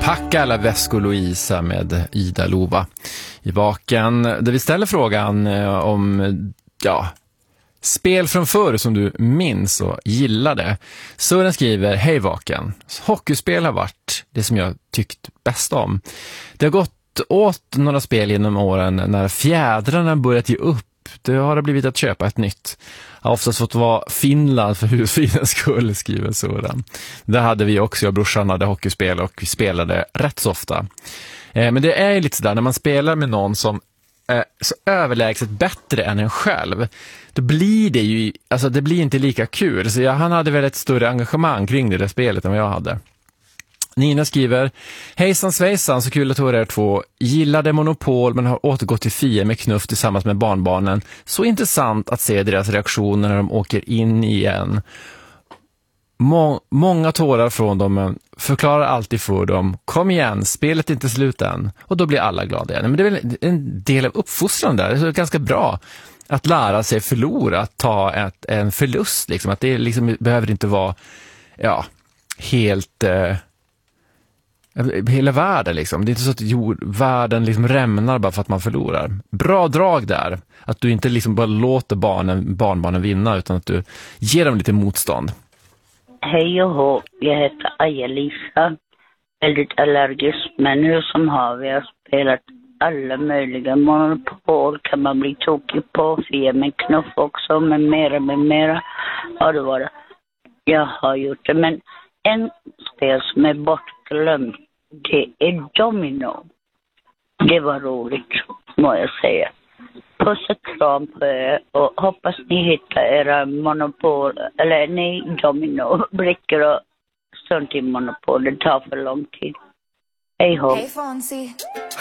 Packa alla väskor Louisa med Ida Lova i baken. Där vi ställer frågan om spel från förr som du minns och gillade. Sören skriver: hej Vaken. Hockeyspel har varit det som jag tyckt bäst om. Det har gått åt några spel genom åren när fjädrarna börjat ge upp. Det har det blivit att köpa ett nytt. Jag har oftast fått vara Finland för husfridens skull, skriver Sören. Det hade vi också, jag och brorsan hade hockeyspel och vi spelade rätt så ofta. Men det är ju lite sådär, när man spelar med någon som är så överlägset bättre än en själv, då blir det ju, alltså det blir inte lika kul. Så han hade väl ett större engagemang kring det där spelet än vad jag hade. Nina skriver: hejsan svejsan, så kul att höra er två. Gillade Monopol men har återgått till Fia med knuff tillsammans med barnbarnen. Så intressant att se deras reaktioner när de åker in igen. Många tårar från dem, men förklarar alltid för dem: kom igen, spelet är inte slut än. Och då blir alla glada igen. Men det är väl en del av uppfostran där. Det är ganska bra att lära sig förlora, att ta en förlust liksom. Att det liksom behöver inte vara helt hela världen liksom. Det är inte så att världen liksom rämnar bara för att man förlorar. Bra drag där. Att du inte liksom bara låter barnbarnen vinna, utan att du ger dem lite motstånd. Hej och hå, jag heter Aja-Lisa. Väldigt allergisk, men hur som har vi har spelat alla möjliga Monopol, kan man bli tokig på, Fia med knuff också, med mera. Ja, det var det. Jag har gjort det, men en spel som är bortglömd, det är Domino. Det var roligt, må jag säga. Puss och kram på er och hoppas ni hittar era Monopol, eller nej, Domino-brickor och sånt i Monopol. Det tar för lång tid. Hej ho. Hej Fonzie.